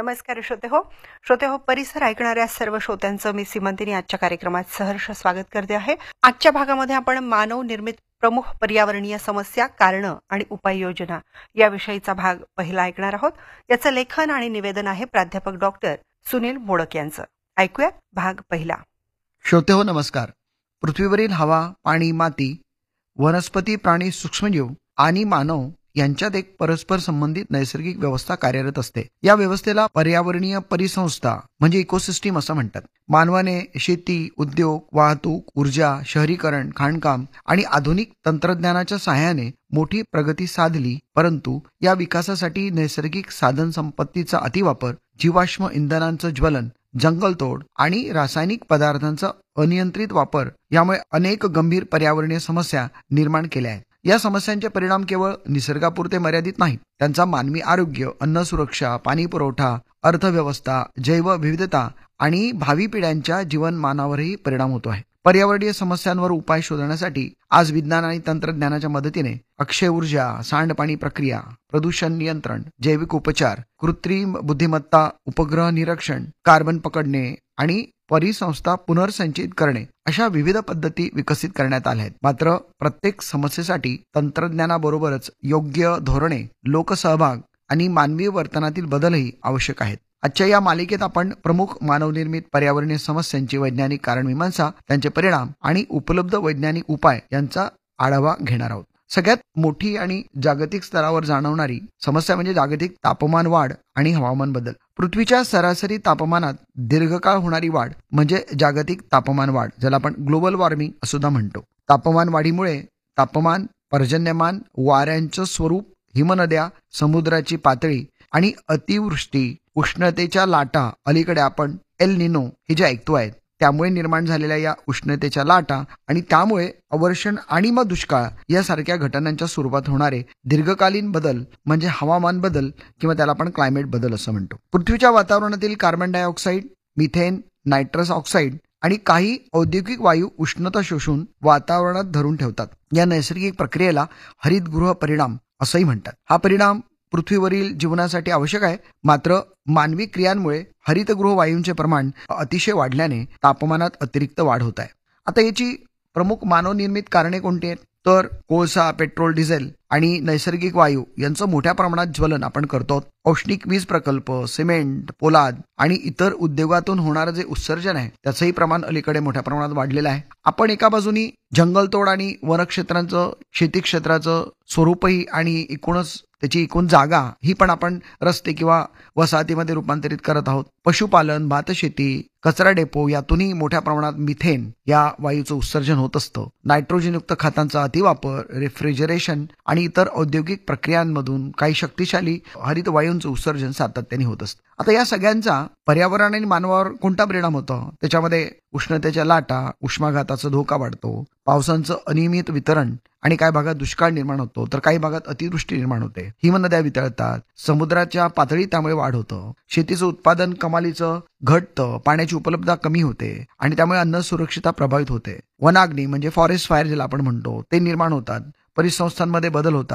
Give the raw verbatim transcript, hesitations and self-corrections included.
नमस्कार श्रोते हो श्रोते हो परिसर ऐकणाऱ्या सर्व श्रोत्यांचं मी सीमंतिनी आजच्या कार्यक्रमात सहर्ष स्वागत करते आहे. आजच्या भागामध्ये आपण मानव निर्मित प्रमुख पर्यावरणीय समस्या, कारणं आणि उपाययोजना याविषयीचा भाग पहिला ऐकणार आहोत. याचं लेखन आणि निवेदन आहे प्राध्यापक डॉक्टर सुनील मोडक यांचं. ऐकूया भाग पहिला. श्रोते हो नमस्कार. पृथ्वीवरील हवा, पाणी, माती, वनस्पती, प्राणी, सूक्ष्मजीव आणि मानव यांच्यात एक परस्पर संबंधित नैसर्गिक व्यवस्था कार्यरत असते. या व्यवस्थेला पर्यावरणीय परिसंस्था म्हणजे इकोसिस्टीम असं म्हणतात. मानवाने शेती, उद्योग, वाहतूक, ऊर्जा, शहरीकरण, खाणकाम आणि आधुनिक तंत्रज्ञानाच्या सहाय्याने मोठी प्रगती साधली, परंतु या विकासासाठी नैसर्गिक साधन संपत्तीचा अतिवापर, जीवाश्म इंधनांचं ज्वलन, जंगलतोड आणि रासायनिक पदार्थांचा अनियंत्रित वापर यामुळे अनेक गंभीर पर्यावरणीय समस्या निर्माण केल्या आहेत. या समस्यांचे परिणाम केवळ निसर्गापुरते मर्यादित नाहीत. त्यांचा मानवी आरोग्य, अन्न सुरक्षा, पाणी पुरवठा, अर्थव्यवस्था, जैवविविधता आणि भावी पिढ्यांच्या जीवनमानावरही परिणाम होतो आहे. पर्यावरणीय समस्यांवर उपाय शोधण्यासाठी आज विज्ञान आणि तंत्रज्ञानाच्या मदतीने अक्षय ऊर्जा, सांडपाणी प्रक्रिया, प्रदूषण नियंत्रण, जैविक उपचार, कृत्रिम बुद्धिमत्ता, उपग्रह निरीक्षण, कार्बन पकडणे आणि परिसंस्था पुनर्संचयित करणे अशा विविध पद्धती विकसित करण्यात आल्या आहेत. मात्र प्रत्येक समस्येसाठी तंत्रज्ञानाबरोबरच योग्य धोरणे, लोकसहभाग आणि मानवी वर्तनातील बदलही आवश्यक आहेत. आजच्या या मालिकेत आपण प्रमुख मानवनिर्मित पर्यावरणीय समस्यांची वैज्ञानिक कारणमीमांसा, त्यांचे परिणाम आणि उपलब्ध वैज्ञानिक उपाय यांचा आढावा घेणार आहोत. सगळ्यात मोठी आणि जागतिक स्तरावर जाणवणारी समस्या म्हणजे जागतिक तापमान वाढ आणि हवामान बदल. पृथ्वीच्या सरासरी तापमानात दीर्घकाळ होणारी वाढ म्हणजे जागतिक तापमान वाढ, ज्याला आपण ग्लोबल वॉर्मिंग सुद्धा म्हणतो. तापमान वाढीमुळे तापमान, पर्जन्यमान, वाऱ्यांचं स्वरूप, हिमनद्या, समुद्राची पातळी आणि अतिवृष्टी, उष्णतेच्या लाटा, अलीकडे आपण एल निनो हे जे ऐकतो आहेत त्यामुळे निर्माण झालेल्या या उष्णतेच्या लाटा आणि त्यामुळे अवर्षण आणि मग दुष्काळ यासारख्या घटनांच्या स्वरूपात होणारे दीर्घकालीन बदल म्हणजे हवामान बदल किंवा त्याला आपण क्लायमेट बदल असं म्हणतो. पृथ्वीच्या वातावरणातील carbon dioxide, methane, nitrous oxide आणि काही औद्योगिक वायू उष्णता शोषून वातावरणात धरून ठेवतात. या नैसर्गिक प्रक्रियेला हरितगृह परिणाम असंही म्हणतात. हा परिणाम पृथ्वीवरील जीवनासाठी आवश्यक आहे, मात्र मानवी क्रियांमुळे हरितगृह वायूंचे प्रमाण अतिशय वाढल्याने तापमानात अतिरिक्त वाढ होत आहे. आता याची प्रमुख मानवनिर्मित कारणे कोणती आहेत? तर कोळसा, पेट्रोल, डिझेल आणि नैसर्गिक वायू यांचं मोठ्या प्रमाणात ज्वलन आपण करतो. औष्णिक वीज प्रकल्प, सिमेंट, पोलाद आणि इतर उद्योगातून होणारं जे उत्सर्जन आहे त्याचंही प्रमाण अलीकडे मोठ्या प्रमाणात वाढलेलं आहे. आपण एका बाजूनी जंगलतोड आणि वनक्षेत्रांचं, शेती क्षेत्राचं स्वरूपही आणि एकूणच त्याची एकूण जागा ही पण आपण रस्ते किंवा वसाहतीमध्ये रूपांतरित करत आहोत. पशुपालन, भातशेती, कचरा डेपो यातूनही मोठ्या प्रमाणात मिथेन या वायूचं उत्सर्जन होत असतं. नायट्रोजनयुक्त खतांचा अतिवापर, रेफ्रिजरेशन आणि इतर औद्योगिक प्रक्रियांमधून काही शक्तिशाली हरित वायूंचं उत्सर्जन सातत्याने होत असतं. आता या सगळ्यांचा पर्यावरण आणि मानवावर कोणता परिणाम होतो? त्याच्यामध्ये उष्णतेच्या लाटा, उष्माघाताचा धोका वाढतो, पावसांचं अनियमित वितरण आणि काही भागात दुष्काळ निर्माण होतो, तर काही भागात अतिवृष्टी निर्माण होते. हिमनद्या वितळतात, समुद्राच्या पातळीत त्यामुळे वाढ होतं, शेतीचं उत्पादन कमालीचं घटतं, पाण्याची उपलब्धता कमी होते आणि त्यामुळे अन्न सुरक्षितता प्रभावित होते. वनाग्नी म्हणजे फॉरेस्ट फायर ज्याला आपण म्हणतो ते निर्माण होतात. परिसंस्थांमध्ये बदल होतात.